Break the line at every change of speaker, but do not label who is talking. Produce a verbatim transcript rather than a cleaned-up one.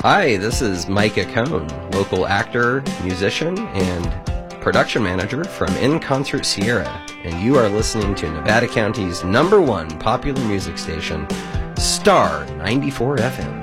Hi, this is Micah Cohn, local actor, musician, and production manager from In Concert Sierra, and you are listening to Nevada County's number one popular music station, Star ninety-four F M.